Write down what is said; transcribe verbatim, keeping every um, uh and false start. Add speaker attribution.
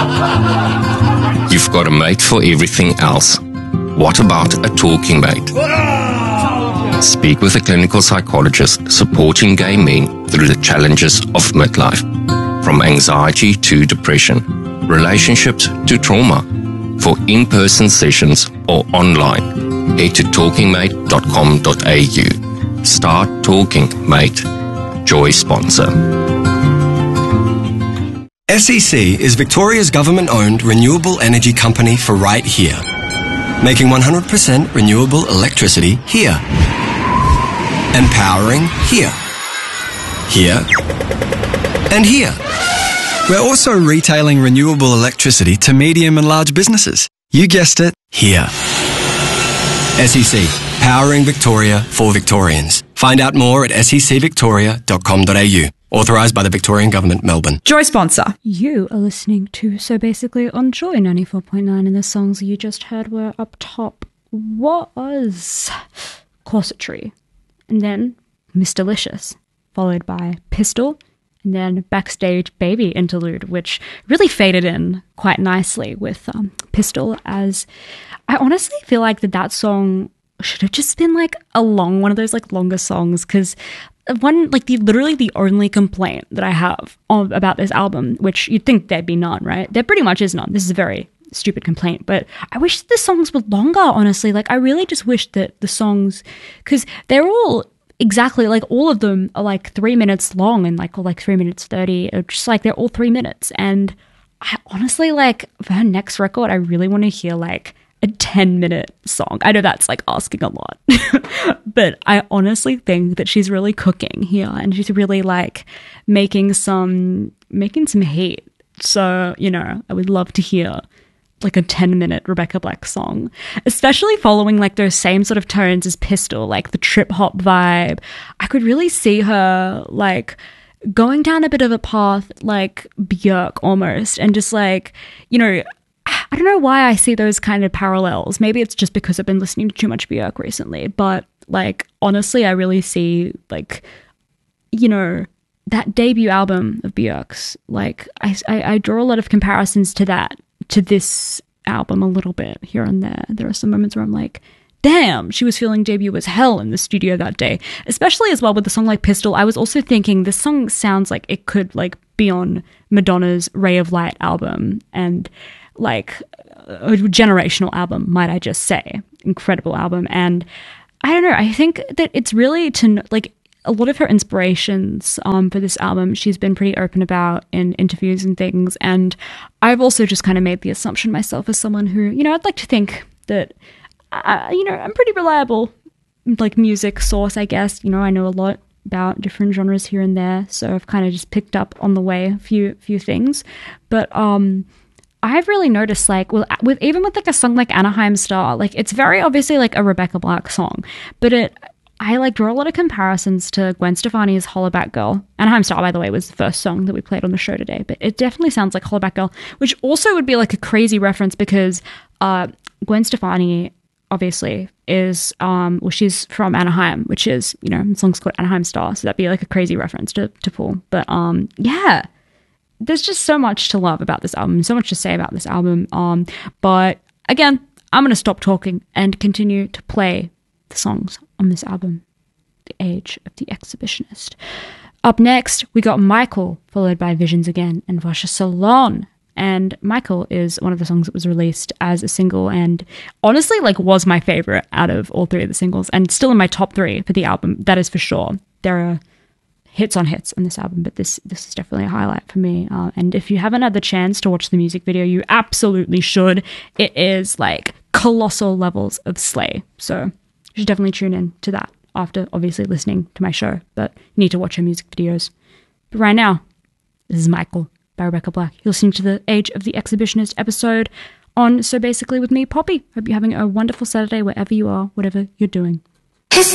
Speaker 1: You've got a mate for everything else. What about a talking mate? Speak with a clinical psychologist supporting gay men through the challenges of midlife, from anxiety to depression, relationships to trauma. For in-person sessions or online, head to talking mate dot com dot a u. Start talking, mate. Joy sponsor.
Speaker 2: S E C is Victoria's government-owned renewable energy company for right here, making one hundred percent renewable electricity here, and powering here, here, and here. We're also retailing renewable electricity to medium and large businesses. You guessed it, here. S E C, powering Victoria for Victorians. Find out more at s e c victoria dot com dot a u. Authorised by the Victorian Government, Melbourne.
Speaker 3: Joy sponsor.
Speaker 4: You are listening to So Basically on Joy ninety-four point nine, and the songs you just heard were up top was Corsetry, and then Miss Delicious, followed by Pistol, and then Backstage Baby interlude, which really faded in quite nicely with um, Pistol, as I honestly feel like that that song should have just been like a long, one of those like longer songs, because one, like the literally the only complaint that I have on, about this album, which you'd think there'd be none, right? There pretty much is none. This is a very stupid complaint, but I wish the songs were longer, honestly. Like, I really just wish that the songs, because they're all exactly, like, all of them are like three minutes long and like, or like three minutes thirty, or just like they're all three minutes. And I honestly, like, for her next record, I really want to hear like a ten minute song. I know that's like asking a lot, but I honestly think that she's really cooking here, and she's really like making some, making some heat. So, you know, I would love to hear like a ten minute Rebecca Black song, especially following like those same sort of tones as Pistol, like the trip hop vibe. I could really see her like going down a bit of a path like Björk almost, and just like, you know, I don't know why I see those kind of parallels. Maybe it's just because I've been listening to too much Björk recently, but like honestly, I really see like, you know, that debut album of Björk's, like I, I, I draw a lot of comparisons to that, to this album a little bit here and there. There are some moments where I'm like, damn, she was feeling debut as hell in the studio that day, especially as well with the song like Pistol. I was also thinking this song sounds like it could like be on Madonna's Ray of Light album, and like a generational album, might I just say. Incredible album. And I don't know, I think that it's really to like a lot of her inspirations um, for this album, she's been pretty open about in interviews and things. And I've also just kind of made the assumption myself as someone who, you know, I'd like to think that, uh, you know, I'm pretty reliable, like music source, I guess. You know, I know a lot about different genres here and there. So I've kind of just picked up on the way a few, few things. But, um, I've really noticed, like, well, with even with like a song like Anaheim Star, like it's very obviously like a Rebecca Black song, but it, I like draw a lot of comparisons to Gwen Stefani's Hollaback Girl. Anaheim Star, by the way, was the first song that we played on the show today, but it definitely sounds like Hollaback Girl, which also would be like a crazy reference because uh, Gwen Stefani obviously is, um, well, she's from Anaheim, which is, you know, the song's called Anaheim Star, so that'd be like a crazy reference to, to pull. But um, yeah. There's just so much to love about this album, so much to say about this album. Um, but again, I'm going to stop talking and continue to play the songs on this album, The Age of the Exhibitionist. Up next, we got Michael, followed by Visions Again and Vasha Salon. And Michael is one of the songs that was released as a single, and honestly, like, was my favorite out of all three of the singles, and still in my top three for the album. That is for sure. There are hits on hits on this album, but this this is definitely a highlight for me. Uh, and if you haven't had the chance to watch the music video, you absolutely should. It is like colossal levels of slay. So you should definitely tune in to that after obviously listening to my show, but you need to watch her music videos. But right now, this is Michael by Rebecca Black. You're listening to the Age of the Exhibitionist episode on So Basically with me, Poppy. Hope you're having a wonderful Saturday wherever you are, whatever you're doing.